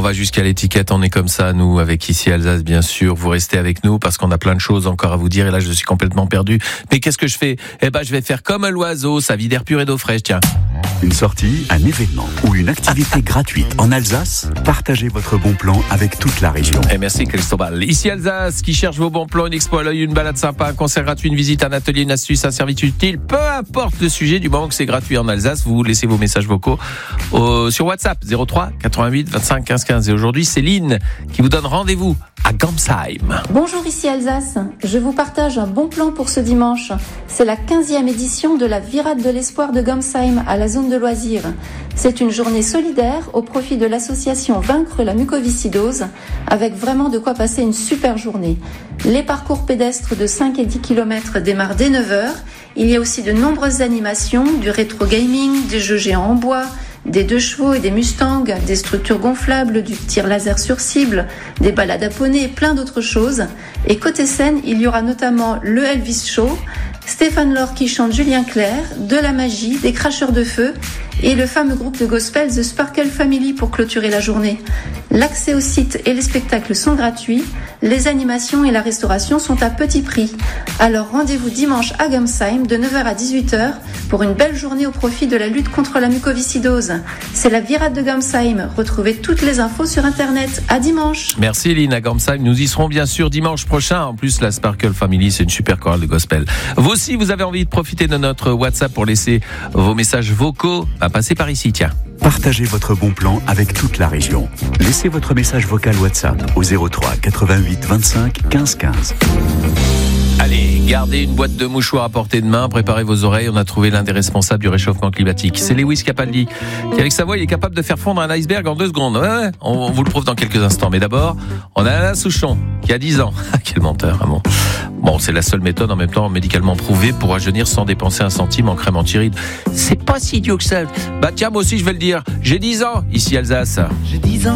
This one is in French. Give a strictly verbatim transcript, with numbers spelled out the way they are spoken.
va jusqu'à l'étiquette, on est comme ça, nous, avec Ici Alsace, bien sûr. Vous restez avec nous parce qu'on a plein de choses encore à vous dire et là, je suis complètement perdu. Mais qu'est-ce que je fais ? Eh ben, je vais faire comme l'oiseau, sa vie d'air pur et d'eau fraîche, tiens. Une sortie, un événement ou une activité gratuite en Alsace, partagez votre bon plan avec toute la région. Et merci Cristobal. Ici Alsace, qui cherche vos bons plans, une expo à l'œil, une balade sympa, un concert gratuit, une visite, un atelier, une astuce, un service utile, peu importe le sujet, du moment que c'est gratuit en Alsace, vous laissez vos messages vocaux au, sur WhatsApp zéro trois quatre-vingt-huit vingt-cinq quinze quinze. Et aujourd'hui, c'est Lynn qui vous donne rendez-vous à Gamsheim. Bonjour, ici Alsace. Je vous partage un bon plan pour ce dimanche. C'est la quinzième édition de la Virade de l'Espoir de Gamsheim à la zone de loisirs. C'est une journée solidaire au profit de l'association Vaincre la mucoviscidose, avec vraiment de quoi passer une super journée. Les parcours pédestres de cinq et dix kilomètres démarrent dès neuf heures. Il y a aussi de nombreuses animations, du rétro gaming, des jeux géants en bois, des deux chevaux et des mustangs, des structures gonflables, du tir laser sur cible, des balades à poney et plein d'autres choses. Et côté scène, il y aura notamment le Elvis Show, Stéphane Laure qui chante Julien Clerc, de la magie, des cracheurs de feu et le fameux groupe de gospel The Sparkle Family pour clôturer la journée. L'accès au site et les spectacles sont gratuits, les animations et la restauration sont à petit prix. Alors rendez-vous dimanche à Gamsheim de neuf heures à dix-huit heures pour une belle journée au profit de la lutte contre la mucoviscidose. C'est la Virade de Gamsheim. Retrouvez toutes les infos sur internet. À dimanche. Merci Lynn à Gamsheim. Nous y serons bien sûr dimanche prochain. En plus, la Sparkle Family, c'est une super chorale de gospel. Vous aussi, vous avez envie de profiter de notre WhatsApp pour laisser vos messages vocaux, bah, passez par ici, tiens. Partagez votre bon plan avec toute la région. Laissez votre message vocal WhatsApp au zéro trois quatre-vingt-huit vingt-cinq quinze quinze. Allez, gardez une boîte de mouchoirs à portée de main, préparez vos oreilles, on a trouvé l'un des responsables du réchauffement climatique. C'est Lewis Capaldi, qui avec sa voix, il est capable de faire fondre un iceberg en deux secondes. Ouais, ouais, on vous le prouve dans quelques instants. Mais d'abord, on a Alain Souchon, qui a dix ans. Quel menteur, hein, bon. Bon, c'est la seule méthode en même temps médicalement prouvée pour rajeunir sans dépenser un centime en crème anti-rides. C'est pas si idiot que ça. Bah tiens, moi aussi je vais le dire. J'ai dix ans, ici Alsace. J'ai dix ans.